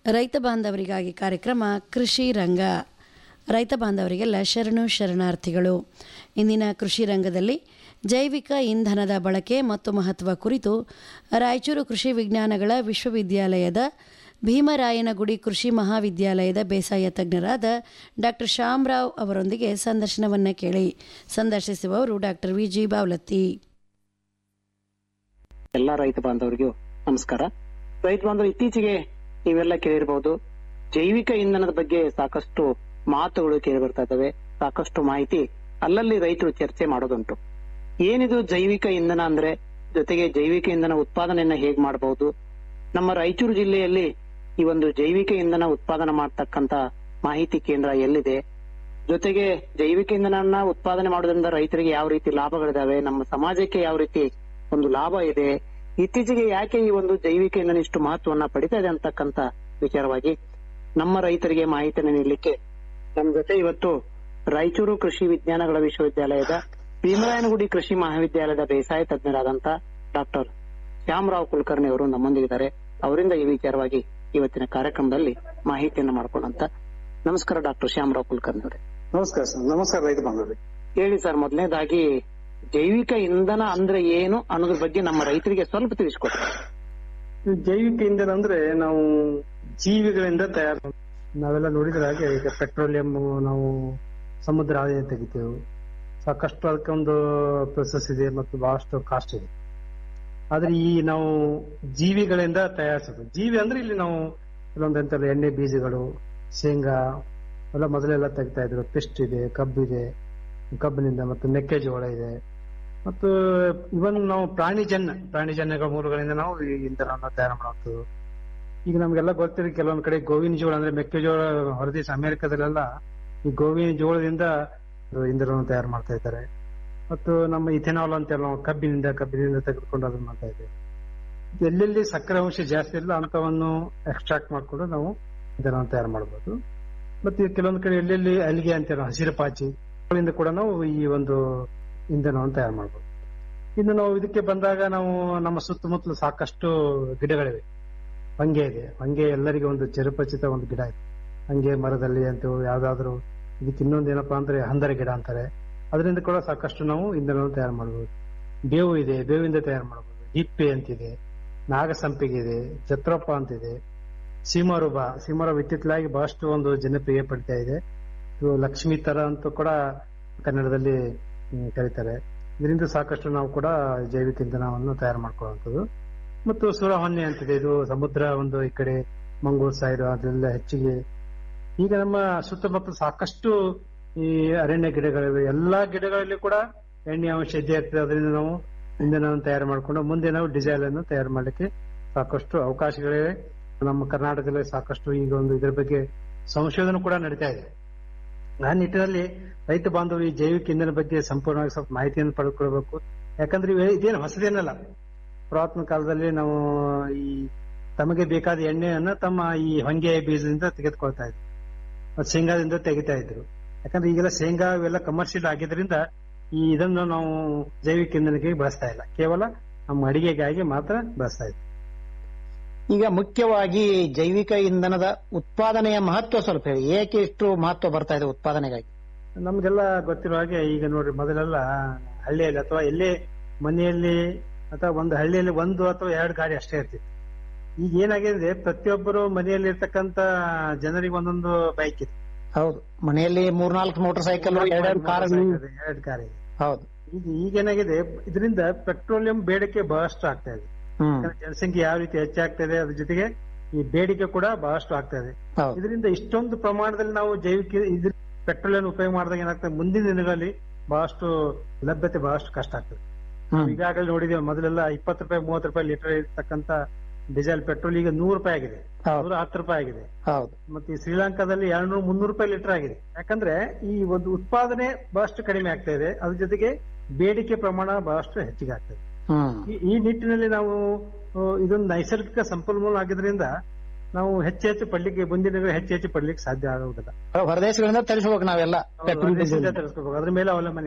ರೈತ ಬಾಂಧವರಿಗಾಗಿ ಕಾರ್ಯಕ್ರಮ ಕೃಷಿ ರಂಗ. ರೈತ ಬಾಂಧವರಿಗೆಲ್ಲ ಶರಣಾರ್ಥಿಗಳು. ಇಂದಿನ ಕೃಷಿ ರಂಗದಲ್ಲಿ ಜೈವಿಕ ಇಂಧನದ ಬಳಕೆ ಮತ್ತು ಮಹತ್ವ ಕುರಿತು ರಾಯಚೂರು ಕೃಷಿ ವಿಜ್ಞಾನಗಳ ವಿಶ್ವವಿದ್ಯಾಲಯದ ಭೀಮರಾಯನಗುಡಿ ಕೃಷಿ ಮಹಾವಿದ್ಯಾಲಯದ ಬೇಸಾಯ ತಜ್ಞರಾದ ಡಾಕ್ಟರ್ ಶ್ಯಾಮರಾವ್ ಅವರೊಂದಿಗೆ ಸಂದರ್ಶನವನ್ನು ಕೇಳಿ. ಸಂದರ್ಶಿಸುವವರು ಡಾಕ್ಟರ್ ವಿಜಿ ಬಾವಲತ್ತಿ. ಎಲ್ಲ ರೈತ ಬಾಂಧವರಿಗೂ ನಮಸ್ಕಾರ. ರೈತ ಬಾಂಧವರು, ಇತ್ತೀಚೆಗೆ ನೀವೆಲ್ಲ ಕೇಳಿರಬಹುದು, ಜೈವಿಕ ಇಂಧನದ ಬಗ್ಗೆ ಸಾಕಷ್ಟು ಮಾತುಗಳು ಕೇಳಿ ಬರ್ತಾ ಇದ್ದಾವೆ. ಸಾಕಷ್ಟು ಮಾಹಿತಿ ಅಲ್ಲಲ್ಲಿ ರೈತರು ಚರ್ಚೆ ಮಾಡೋದುಂಟು. ಏನಿದು ಜೈವಿಕ ಇಂಧನ ಅಂದ್ರೆ, ಜೊತೆಗೆ ಜೈವಿಕ ಇಂಧನ ಉತ್ಪಾದನೆಯನ್ನ ಹೇಗ್ ಮಾಡಬಹುದು, ನಮ್ಮ ರಾಯಚೂರು ಜಿಲ್ಲೆಯಲ್ಲಿ ಈ ಒಂದು ಜೈವಿಕ ಇಂಧನ ಉತ್ಪಾದನೆ ಮಾಡತಕ್ಕಂತ ಮಾಹಿತಿ ಕೇಂದ್ರ ಎಲ್ಲಿದೆ, ಜೊತೆಗೆ ಜೈವಿಕ ಇಂಧನ ಉತ್ಪಾದನೆ ಮಾಡೋದ್ರಿಂದ ರೈತರಿಗೆ ಯಾವ ರೀತಿ ಲಾಭಗಳಿದಾವೆ, ನಮ್ಮ ಸಮಾಜಕ್ಕೆ ಯಾವ ರೀತಿ ಒಂದು ಲಾಭ ಇದೆ, ಇತ್ತೀಚೆಗೆ ಯಾಕೆ ಈ ಒಂದು ಜೈವಿಕ ಇಂಧನ ಇಷ್ಟು ಮಹತ್ವವನ್ನ ಪಡಿತಾ ಇದೆ ಅಂತಕ್ಕಂತ ವಿಚಾರವಾಗಿ ನಮ್ಮ ರೈತರಿಗೆ ಮಾಹಿತಿಯನ್ನು ನೀಡಲಿಕ್ಕೆ ನಮ್ಮ ಜೊತೆ ಇವತ್ತು ರಾಯಚೂರು ಕೃಷಿ ವಿಜ್ಞಾನಗಳ ವಿಶ್ವವಿದ್ಯಾಲಯದ ಭೀಮರಾಯನಗುಡಿ ಕೃಷಿ ಮಹಾವಿದ್ಯಾಲಯದ ಬೇಸಾಯ ತಜ್ಞರಾದಂತ ಡಾಕ್ಟರ್ ಶ್ಯಾಮರಾವ್ ಕುಲಕರ್ಣಿ ಅವರು ನಮ್ಮೊಂದಿಗಿದ್ದಾರೆ. ಅವರಿಂದ ಈ ವಿಚಾರವಾಗಿ ಇವತ್ತಿನ ಕಾರ್ಯಕ್ರಮದಲ್ಲಿ ಮಾಹಿತಿಯನ್ನು ಮಾಡ್ಕೊಳ್ಳೋಂತ. ನಮಸ್ಕಾರ ಡಾಕ್ಟರ್ ಶ್ಯಾಮರಾವ್ ಕುಲಕರ್ಣಿ ಅವರೇ. ನಮಸ್ಕಾರ ಸರ್. ನಮಸ್ಕಾರ ರೈತ ಬಾಂಧವರೇ. ಹೇಳಿ ಸರ್, ಮೊದಲನೇದಾಗಿ ಜೈವಿಕ ಇಂಧನ ಅಂದ್ರೆ ಏನು ಅನ್ನೋದ್ರ ಬಗ್ಗೆ ನಮ್ಮ ರೈತರಿಗೆ ಸ್ವಲ್ಪ ತಿಳಿಸ್ಕೊಡ್ತಾರೆ. ಜೈವಿಕ ಇಂಧನ ಅಂದ್ರೆ ನಾವು ಜೀವಿಗಳಿಂದ ತಯಾರು, ನಾವೆಲ್ಲ ನೋಡಿದ್ರೆ ಹಾಗೆ ಈಗ ಪೆಟ್ರೋಲಿಯಂ ನಾವು ಸಮುದ್ರ ಆದಾಯ ತೆಗಿತೇವೆ, ಸಾಕಷ್ಟು ಅದಕ್ಕೆ ಒಂದು ಪ್ರೊಸೆಸ್ ಇದೆ ಮತ್ತು ಬಹಳಷ್ಟು ಕಾಸ್ಟ್ ಇದೆ. ಆದ್ರೆ ಈ ನಾವು ಜೀವಿಗಳಿಂದ ತಯಾರಿಸೋದು, ಜೀವಿ ಅಂದ್ರೆ ಇಲ್ಲಿ ನಾವು ಕೆಲವೊಂದು ಎಣ್ಣೆ ಬೀಜಗಳು, ಶೇಂಗಾ ಎಲ್ಲ ಮೊದಲೆಲ್ಲ ತೆಗಿತಾ ಇದ್ರು. ಪಿಸ್ಟ್ ಇದೆ, ಕಬ್ಬಿದೆ, ಕಬ್ಬಿನಿಂದ ಮತ್ತು ಮೆಕ್ಕೆಜೋಳ ಇದೆ, ಮತ್ತು ಇವನ್ ನಾವು ಪ್ರಾಣಿಜನ್ಯಗಳ ಮೂಲಗಳಿಂದ ನಾವು ಈ ಇಂಧನವನ್ನು ತಯಾರು ಮಾಡುವಂಥದ್ದು. ಈಗ ನಮ್ಗೆಲ್ಲ ಗೊತ್ತಿದೆ, ಕೆಲವೊಂದ್ ಕಡೆ ಗೋವಿನ ಜೋಳ ಅಂದ್ರೆ ಮೆಕ್ಕೆಜೋಳ ಹೊರದೇಶ ಅಮೆರಿಕದಲ್ಲೆಲ್ಲ ಈ ಗೋವಿನ ಜೋಳದಿಂದ ಇಂಧನವನ್ನು ತಯಾರು ಮಾಡ್ತಾ ಇದ್ದಾರೆ. ಮತ್ತು ನಮ್ಮ ಇಥೆನಾಲ್ ಅಂತ ನಾವು ಕಬ್ಬಿನಿಂದ ತೆಗೆದುಕೊಂಡು ಅದನ್ನ ಮಾಡ್ತಾ ಇದ್ದೇವೆ. ಎಲ್ಲೆಲ್ಲಿ ಸಕ್ಕರೆ ಅಂಶ ಜಾಸ್ತಿ ಇಲ್ಲ ಅಂತವನ್ನು ಎಕ್ಸ್ಟ್ರಾಕ್ಟ್ ಮಾಡ್ಕೊಂಡು ನಾವು ಇಂಧನವನ್ನು ತಯಾರು ಮಾಡಬಹುದು. ಮತ್ತೆ ಕೆಲವೊಂದು ಕಡೆ ಎಲ್ಲೆಲ್ಲಿ ಅಲ್ಲಿಗೆ ಅಂತ ಹಸಿರು ಪಾಚಿ ಗಳಿಂದ ಕೂಡ ನಾವು ಈ ಒಂದು ಇಂಧನವನ್ನು ತಯಾರು ಮಾಡಬಹುದು. ಇನ್ನು ನಾವು ಇದಕ್ಕೆ ಬಂದಾಗ ನಾವು ನಮ್ಮ ಸುತ್ತಮುತ್ತಲು ಸಾಕಷ್ಟು ಗಿಡಗಳಿವೆ. ಹೊಂಗೆ ಇದೆ, ಹೊಂಗೆ ಎಲ್ಲರಿಗೂ ಒಂದು ಚಿರಪರಿಚಿತ ಒಂದು ಗಿಡ ಇದೆ. ಹಂಗೆ ಮರದಲ್ಲಿ ಅಂತೂ ಯಾವ್ದಾದ್ರು, ಇದಕ್ಕೆ ಇನ್ನೊಂದು ಏನಪ್ಪಾ ಅಂದ್ರೆ ಹಂದರ ಗಿಡ ಅಂತಾರೆ, ಅದರಿಂದ ಕೂಡ ಸಾಕಷ್ಟು ನಾವು ಇಂಧನವನ್ನು ತಯಾರು ಮಾಡಬಹುದು. ಬೇವು ಇದೆ, ಬೇವಿಂದ ತಯಾರು ಮಾಡಬಹುದು. ಹಿಪ್ಪೆ ಅಂತಿದೆ, ನಾಗಸಂಪಿಗೆ ಇದೆ, ಜತ್ರೋಪ ಅಂತಿದೆ, ಸೀಮರೂಬ ಇತ್ತಿತ್ತಲಾಗಿ ಬಹಳಷ್ಟು ಒಂದು ಜನಪ್ರಿಯ ಪಡಿತಾ ಇದೆ. ಇದು ಲಕ್ಷ್ಮೀ ತರ ಅಂತೂ ಕೂಡ ಕನ್ನಡದಲ್ಲಿ ಕರೀತಾರೆ. ಇದರಿಂದ ಸಾಕಷ್ಟು ನಾವು ಕೂಡ ಜೈವಿಕ ಇಂಧನವನ್ನು ತಯಾರು ಮಾಡ್ಕೊಳ್ಳುವಂಥದ್ದು. ಮತ್ತು ಸುರಹೊನ್ನೆ ಅಂತಿದೆ, ಇದು ಸಮುದ್ರ ಒಂದು ಈ ಕಡೆ ಮಂಗಳೂರು ಸೈಡ್ ಅದೆಲ್ಲ ಹೆಚ್ಚಿಗೆ. ಈಗ ನಮ್ಮ ಸುತ್ತಮುತ್ತ ಸಾಕಷ್ಟು ಈ ಅರಣ್ಯ ಗಿಡಗಳಿವೆ. ಎಲ್ಲಾ ಗಿಡಗಳಲ್ಲಿ ಕೂಡ ಎಣ್ಣೆ ಅಂಶ ಇದ್ದೇ ಇರ್ತದೆ. ಅದರಿಂದ ನಾವು ಇಂಧನವನ್ನು ತಯಾರು ಮಾಡಿಕೊಂಡು ಮುಂದೆ ನಾವು ಡೀಸೆಲ್ ಅನ್ನು ತಯಾರು ಮಾಡಲಿಕ್ಕೆ ಸಾಕಷ್ಟು ಅವಕಾಶಗಳಿವೆ. ನಮ್ಮ ಕರ್ನಾಟಕದಲ್ಲಿ ಸಾಕಷ್ಟು ಈಗ ಒಂದು ಇದರ ಬಗ್ಗೆ ಸಂಶೋಧನೆ ಕೂಡ ನಡೀತಾ ಇದೆ. ಆ ನಿಟ್ಟಿನಲ್ಲಿ ರೈತ ಬಾಂಧವರು ಈ ಜೈವಿಕ ಇಂಧನ ಬಗ್ಗೆ ಸಂಪೂರ್ಣವಾಗಿ ಸ್ವಲ್ಪ ಮಾಹಿತಿಯನ್ನು ಪಡೆದುಕೊಳ್ಬೇಕು. ಯಾಕಂದ್ರೆ ಇದೇನು ಹೊಸದೇನಲ್ಲ. ಪುರಾತನ ಕಾಲದಲ್ಲಿ ನಾವು ಈ ತಮಗೆ ಬೇಕಾದ ಎಣ್ಣೆಯನ್ನ ತಮ್ಮ ಈ ಹೊಂಗೆ ಬೀಜದಿಂದ ತೆಗೆದುಕೊಳ್ತಾ ಇದ್ರು, ಮತ್ತು ಶೇಂಗಾದಿಂದ ತೆಗಿತಾ ಇದ್ರು. ಯಾಕಂದ್ರೆ ಈಗೆಲ್ಲ ಶೇಂಗಾ ಇವೆಲ್ಲ ಕಮರ್ಷಿಯಲ್ ಆಗಿದ್ರಿಂದ ಈ ಇದನ್ನು ನಾವು ಜೈವಿಕ ಇಂಧನಕ್ಕೆ ಬಳಸ್ತಾ ಇಲ್ಲ, ಕೇವಲ ನಮ್ಮ ಅಡಿಗೆಗಾಗಿ ಮಾತ್ರ ಬಳಸ್ತಾ ಇದ್ವಿ. ಈಗ ಮುಖ್ಯವಾಗಿ ಜೈವಿಕ ಇಂಧನದ ಉತ್ಪಾದನೆಯ ಮಹತ್ವ ಸ್ವಲ್ಪ ಹೇಳಿ. ಏಕೆ ಇಷ್ಟು ಮಹತ್ವ ಬರ್ತಾ ಇದೆ ಉತ್ಪಾದನೆಗಾಗಿ? ನಮ್ಗೆಲ್ಲ ಗೊತ್ತಿರೋ ಹಾಗೆ ಈಗ ನೋಡ್ರಿ, ಮೊದಲೆಲ್ಲ ಹಳ್ಳಿಯಲ್ಲಿ ಅಥವಾ ಎಲ್ಲೇ ಮನೆಯಲ್ಲಿ ಅಥವಾ ಒಂದು ಹಳ್ಳಿಯಲ್ಲಿ 1 ಅಥವಾ 2 ಗಾಡಿ ಅಷ್ಟೇ ಇರ್ತಿತ್ತು. ಈಗ ಏನಾಗಿದೆ, ಪ್ರತಿಯೊಬ್ಬರು ಮನೆಯಲ್ಲಿ ಇರ್ತಕ್ಕಂತ ಜನರಿಗೆ ಒಂದೊಂದು ಬೈಕ್ ಇದೆ. ಹೌದು, ಮನೆಯಲ್ಲಿ 3-4 ಮೋಟರ್ ಸೈಕಲ್, 2 ಕಾರ್ ಇದೆ. ಹೌದು. ಈಗ ಏನಾಗಿದೆ, ಇದರಿಂದ ಪೆಟ್ರೋಲಿಯಂ ಬೇಡಿಕೆ ಬಹಳಷ್ಟು ಆಗ್ತಾ ಇದೆ. ಜನಸಂಖ್ಯೆ ಯಾವ ರೀತಿ ಹೆಚ್ಚಾಗ್ತಾ ಇದೆ, ಅದ್ರ ಜೊತೆಗೆ ಈ ಬೇಡಿಕೆ ಕೂಡ ಬಹಳಷ್ಟು ಆಗ್ತಾ ಇದೆ. ಇದರಿಂದ ಇಷ್ಟೊಂದು ಪ್ರಮಾಣದಲ್ಲಿ ನಾವು ಜೈವಿಕ ಪೆಟ್ರೋಲಿಯಂ ಉಪಯೋಗ ಮಾಡಿದಾಗ ಏನಾಗ್ತದೆ, ಮುಂದಿನ ದಿನಗಳಲ್ಲಿ ಬಹಳಷ್ಟು ಲಭ್ಯತೆ ಬಹಳಷ್ಟು ಕಷ್ಟ ಆಗ್ತದೆ. ಈಗಾಗಲೇ ನೋಡಿದೇವೆ, ಮೊದಲೆಲ್ಲ 20 ರೂಪಾಯಿ 30 ರೂಪಾಯಿ ಲೀಟರ್ ಇರ್ತಕ್ಕಂತ ಡೀಸೆಲ್ ಪೆಟ್ರೋಲ್ ಈಗ 100 ರೂಪಾಯಿ ಆಗಿದೆ, 110 ರೂಪಾಯಿ ಆಗಿದೆ. ಮತ್ತೆ ಈ ಶ್ರೀಲಂಕಾದಲ್ಲಿ 200-300 ರೂಪಾಯಿ ಲೀಟರ್ ಆಗಿದೆ. ಯಾಕಂದ್ರೆ ಈ ಒಂದು ಉತ್ಪಾದನೆ ಬಹಳಷ್ಟು ಕಡಿಮೆ ಆಗ್ತಾ ಇದೆ, ಅದ್ರ ಜೊತೆಗೆ ಬೇಡಿಕೆ ಪ್ರಮಾಣ ಬಹಳಷ್ಟು ಹೆಚ್ಚಿಗೆ ಆಗ್ತದೆ. ಈ ನಿಟ್ಟಿನಲ್ಲಿ ನಾವು ಇದೊಂದು ನೈಸರ್ಗಿಕ ಸಂಪನ್ಮೂಲ ಆಗಿದ್ರಿಂದ ನಾವು ಹೆಚ್ಚು ಪಡ್ಲಿಕ್ಕೆ, ಮುಂದಿನ ಹೆಚ್ಚು ಪಡ್ಲಿಕ್ಕೆ ಸಾಧ್ಯ ಆಗುವುದಿಲ್ಲ. ಹೊರದೇಶಗಳಿಂದ ತರಿಸಬೇಕು, ನಾವೆಲ್ಲ ತರಿಸ್ಕೋಬೇಕು, ಅದ್ರ ಮೇಲೆ ಅವಲಂಬನೆ.